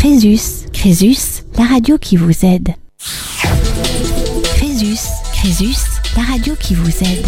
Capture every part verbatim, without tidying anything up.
Crésus, Crésus, la radio qui vous aide. Crésus, Crésus, la radio qui vous aide.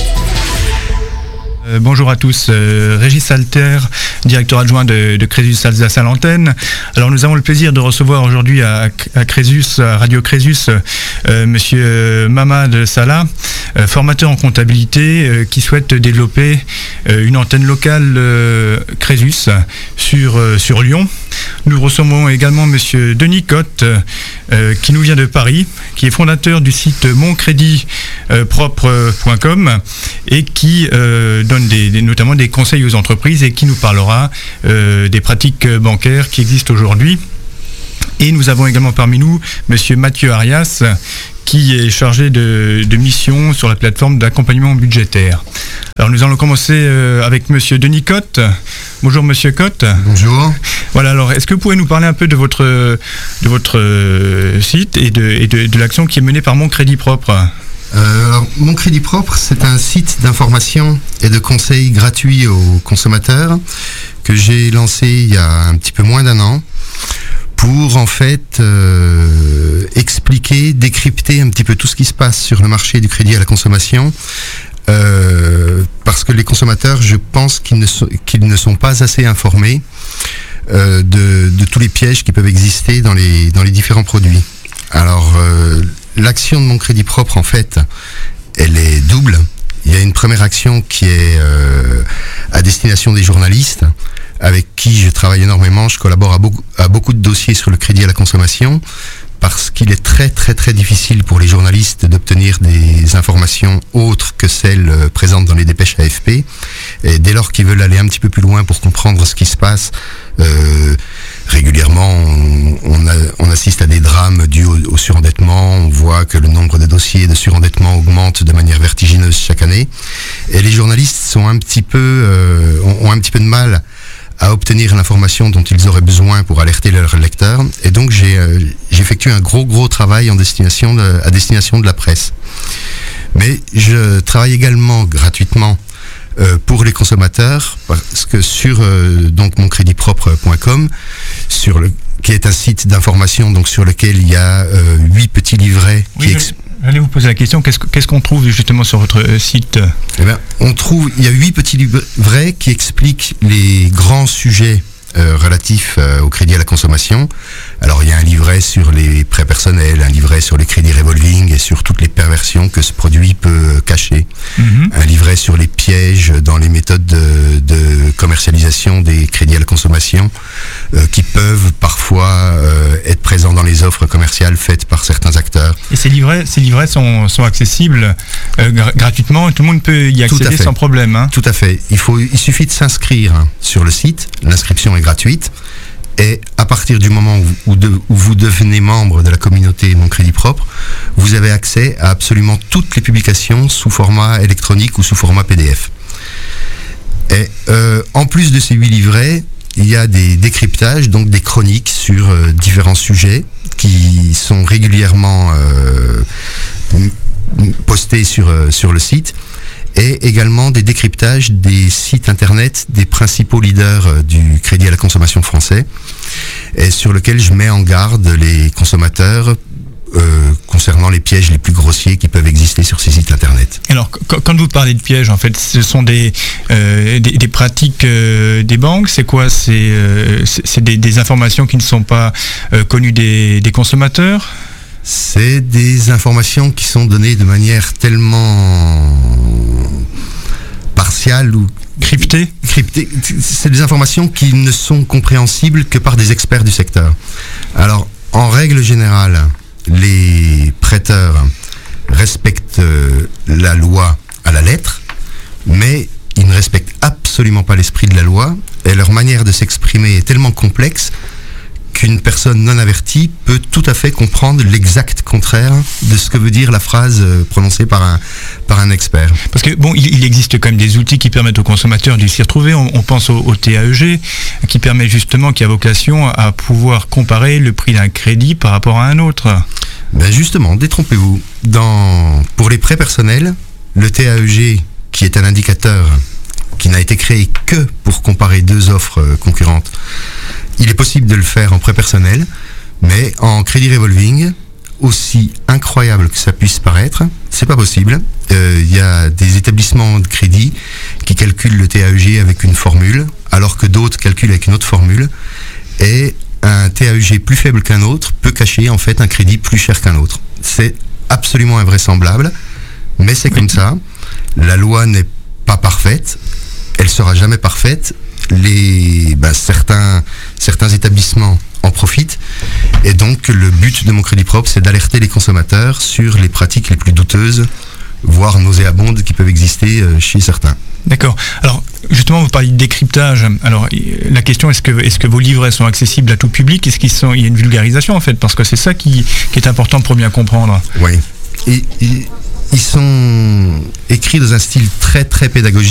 Euh, bonjour à tous, euh, Régis Alter, directeur adjoint de, de Crésus Alsace à l'antenne. Alors nous avons le plaisir de recevoir aujourd'hui à, à Crésus, à Radio Crésus, euh, monsieur Mamad Salah, euh, formateur en comptabilité, euh, qui souhaite développer euh, une antenne locale euh, Crésus sur, euh, sur Lyon. Nous recevons également monsieur Denis Cotte, euh, qui nous vient de Paris, qui est fondateur du site mon crédit propre point com et qui euh, donne des, des, notamment des conseils aux entreprises et qui nous parlera euh, des pratiques bancaires qui existent aujourd'hui. Et nous avons également parmi nous monsieur Mathieu Arias, qui est chargé de, de mission sur la plateforme d'accompagnement budgétaire. Alors nous allons commencer euh, avec monsieur Denis Cotte. Bonjour monsieur Cotte. Bonjour. Voilà, alors est-ce que vous pouvez nous parler un peu de votre, de votre euh, site et, de, et de, de l'action qui est menée par Mon Crédit Propre ? Euh, alors, Mon Crédit Propre, c'est un site d'information et de conseils gratuits aux consommateurs que j'ai lancé il y a un petit peu moins d'un an pour en fait euh, expliquer, décrypter un petit peu tout ce qui se passe sur le marché du crédit à la consommation. Euh, parce que les consommateurs, je pense qu'ils ne sont, qu'ils ne sont pas assez informés euh, de, de tous les pièges qui peuvent exister dans les, dans les différents produits. Alors, euh, l'action de Mon Crédit Propre, en fait, elle est double. Il y a une première action qui est euh, à destination des journalistes, avec qui je travaille énormément. Je collabore à beaucoup, à beaucoup de dossiers sur le crédit à la consommation, parce qu'il est très très très difficile pour les journalistes d'obtenir des informations autres que celles présentes dans les dépêches A F P. Et dès lors qu'ils veulent aller un petit peu plus loin pour comprendre ce qui se passe, euh, régulièrement on, on, a, on assiste à des drames dus au, au surendettement. On voit que le nombre de dossiers de surendettement augmente de manière vertigineuse chaque année. Et les journalistes sont un petit peu, euh, ont, ont un petit peu de mal à obtenir l'information dont ils auraient besoin pour alerter leurs lecteurs. Et donc j'ai euh, j'effectue un gros gros travail en destination de, à destination de la presse. Mais je travaille également gratuitement euh, pour les consommateurs, parce que sur euh, donc mon crédit propre point com, sur le qui est un site d'information donc sur lequel il y a euh, huit petits livrets oui, qui expliquent. Allez vous poser la question, qu'est-ce, qu'est-ce qu'on trouve justement sur votre euh, site ? Eh bien, on trouve, il y a huit petits livrets qui expliquent les grands sujets euh, relatifs euh, au crédit à la consommation. Alors, il y a un livret sur les prêts personnels, un livret sur les crédits revolving et sur toutes les perversions que ce produit peut cacher. Mm-hmm. Un livret sur les pièges dans les méthodes de, de commercialisation des crédits à la consommation euh, qui peuvent parfois euh, être présents dans les offres commerciales faites par certains acteurs. Et ces livrets, ces livrets sont, sont accessibles euh, gr- gratuitement et tout le monde peut y accéder sans problème. Hein. Tout à fait. Il, faut, il suffit de s'inscrire sur le site. L'inscription est gratuite. Et à partir du moment où, où, de, où vous devenez membre de la communauté Mon Crédit Propre, vous avez accès à absolument toutes les publications sous format électronique ou sous format P D F. Et euh, en plus de ces huit livrets, il y a des décryptages, donc des chroniques sur euh, différents sujets qui sont régulièrement euh, postés sur, euh, sur le site. Et également des décryptages des sites internet des principaux leaders du crédit à la consommation français, et sur lequel je mets en garde les consommateurs euh, concernant les pièges les plus grossiers qui peuvent exister sur ces sites internet. Alors, quand vous parlez de pièges, en fait, ce sont des, euh, des, des pratiques euh, des banques. C'est quoi ? C'est, euh, c'est, c'est des, des informations qui ne sont pas euh, connues des, des consommateurs ? C'est des informations qui sont données de manière tellement partiale ou cryptée. Cryptée. C'est des informations qui ne sont compréhensibles que par des experts du secteur. Alors, en règle générale, les prêteurs respectent la loi à la lettre, mais ils ne respectent absolument pas l'esprit de la loi, et leur manière de s'exprimer est tellement complexe qu'une personne non avertie peut tout à fait comprendre l'exact contraire de ce que veut dire la phrase prononcée par un, par un expert. Parce que bon, il, il existe quand même des outils qui permettent aux consommateurs de s'y retrouver. On, on pense au, au T A E G, qui permet justement, qui a vocation à pouvoir comparer le prix d'un crédit par rapport à un autre. Ben justement, détrompez-vous. Dans, pour les prêts personnels, le T A E G, qui est un indicateur qui n'a été créé que pour comparer deux offres concurrentes, il est possible de le faire en prêt personnel, mais en crédit revolving, aussi incroyable que ça puisse paraître, c'est pas possible. Il euh, y a des établissements de crédit qui calculent le T A E G avec une formule, alors que d'autres calculent avec une autre formule, et un T A E G plus faible qu'un autre peut cacher en fait un crédit plus cher qu'un autre. C'est absolument invraisemblable, mais c'est comme ça. La loi n'est pas parfaite, elle sera jamais parfaite. Les, ben, certains, certains établissements en profitent, et donc le but de mon crédit propre, c'est d'alerter les consommateurs sur les pratiques les plus douteuses, voire nauséabondes, qui peuvent exister chez certains. D'accord. Alors, justement, vous parlez de décryptage. Alors, la question, est-ce que, est-ce que vos livrets sont accessibles à tout public? Est-ce qu'il sont, il y a une vulgarisation, en fait? Parce que c'est ça qui, qui est important pour bien comprendre. Oui. Et, et, ils sont écrits dans un style très, très pédagogique.